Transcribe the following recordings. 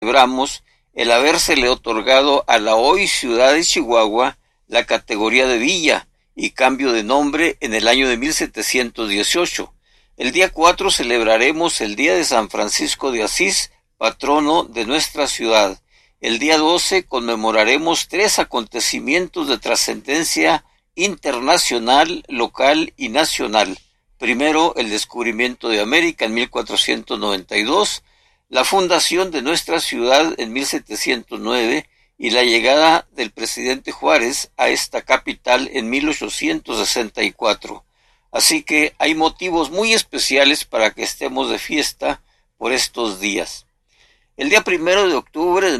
celebramos el habérsele otorgado a la hoy ciudad de Chihuahua la categoría de villa y cambio de nombre en el año de 1718. El día 4 celebraremos el Día de San Francisco de Asís, patrono de nuestra ciudad. El día 12 conmemoraremos 3 acontecimientos de trascendencia internacional, local y nacional. Primero, el descubrimiento de América en 1492, la fundación de nuestra ciudad en 1709 y la llegada del presidente Juárez a esta capital en 1864. Así que hay motivos muy especiales para que estemos de fiesta por estos días. El día 1 de octubre de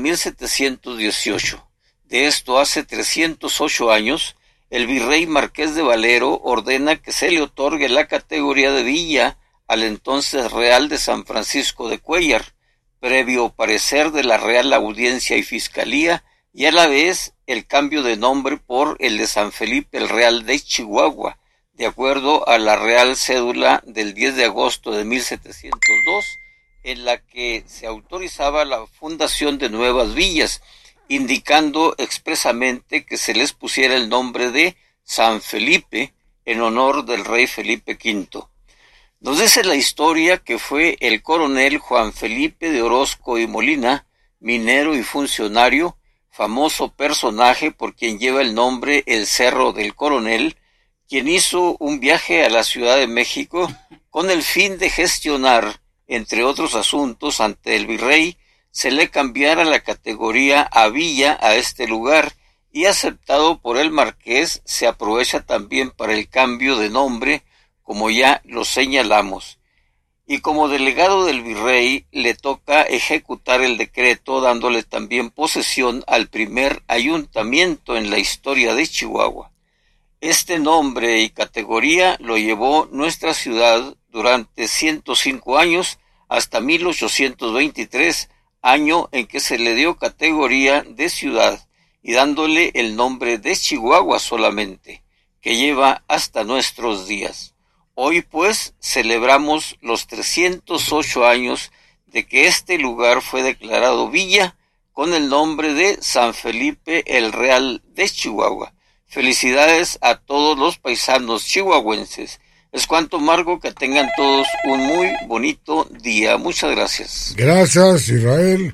1718, de esto hace 308 años, el virrey Marqués de Valero ordena que se le otorgue la categoría de villa al entonces Real de San Francisco de Cuéllar, previo parecer de la Real Audiencia y Fiscalía, y a la vez el cambio de nombre por el de San Felipe el Real de Chihuahua, de acuerdo a la Real Cédula del 10 de agosto de 1702, en la que se autorizaba la fundación de nuevas villas, indicando expresamente que se les pusiera el nombre de San Felipe en honor del rey Felipe V. Nos dice la historia que fue el coronel Juan Felipe de Orozco y Molina, minero y funcionario, famoso personaje por quien lleva el nombre el Cerro del Coronel, quien hizo un viaje a la Ciudad de México con el fin de gestionar, entre otros asuntos, ante el virrey, se le cambiara la categoría a villa a este lugar, y aceptado por el marqués, se aprovecha también para el cambio de nombre, como ya lo señalamos. Y como delegado del virrey, le toca ejecutar el decreto, dándole también posesión al primer ayuntamiento en la historia de Chihuahua. Este nombre y categoría lo llevó nuestra ciudad durante 105 años, hasta 1823, año en que se le dio categoría de ciudad, y dándole el nombre de Chihuahua solamente, que lleva hasta nuestros días. Hoy pues celebramos los 308 años de que este lugar fue declarado villa con el nombre de San Felipe el Real de Chihuahua. Felicidades a todos los paisanos chihuahuenses. Es cuanto, Margo, que tengan todos un muy bonito día. Muchas gracias. Gracias, Israel.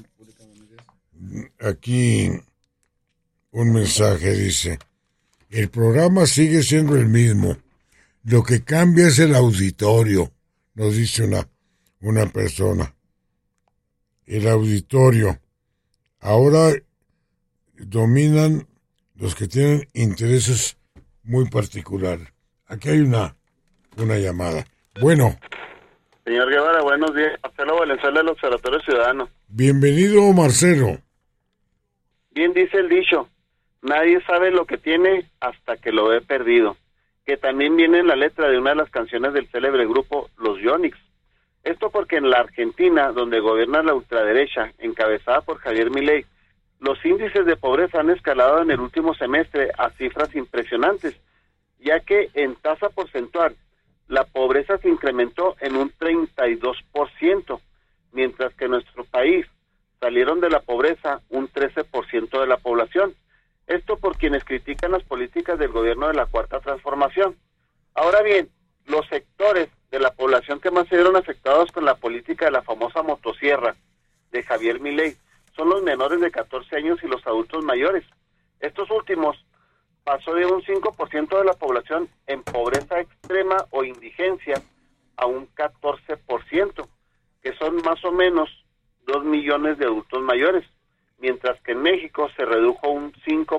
Aquí un mensaje dice: el programa sigue siendo el mismo. Lo que cambia es el auditorio, nos dice una persona. El auditorio. Ahora dominan los que tienen intereses muy particulares. Aquí hay una llamada. Bueno. Señor Guevara, buenos días. Marcelo Valenzuela del Observatorio Ciudadano. Bienvenido, Marcelo. Bien dice el dicho, nadie sabe lo que tiene hasta que lo ve perdido, que también viene en la letra de una de las canciones del célebre grupo Los Yonix. Esto porque en la Argentina, donde gobierna la ultraderecha, encabezada por Javier Milei, los índices de pobreza han escalado en el último semestre a cifras impresionantes, ya que en tasa porcentual la pobreza se incrementó en un 32%, mientras que en nuestro país salieron de la pobreza un 13% de la población. Esto por quienes critican las políticas del gobierno de la Cuarta Transformación. Ahora bien, los sectores de la población que más se vieron afectados con la política de la famosa motosierra de Javier Milei son los menores de 14 años y los adultos mayores. Estos últimos pasó de un 5% de la población en pobreza extrema o indigencia a un 14%, que son más o menos 2 millones de adultos mayores, mientras que en México se redujo un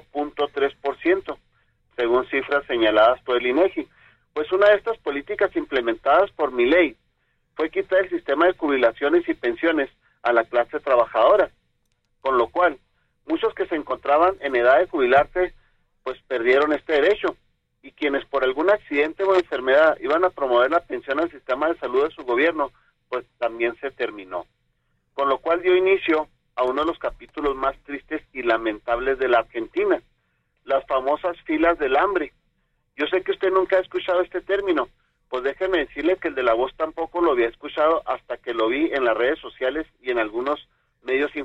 5.3%, según cifras señaladas por el INEGI. Pues una de estas políticas implementadas por Milei fue quitar el sistema de jubilaciones y pensiones a la clase trabajadora, con lo cual muchos que se encontraban en edad de jubilarse pues perdieron este derecho, y quienes por algún accidente o enfermedad iban a promover la pensión al sistema de salud de su gobierno, pues también se terminó, con lo cual dio inicio a uno de los capítulos más tristes y lamentables de la Argentina, las famosas filas del hambre. Yo sé que usted nunca ha escuchado este término, pues déjeme decirle que el de la voz tampoco lo había escuchado hasta que lo vi en las redes sociales y en algunos medios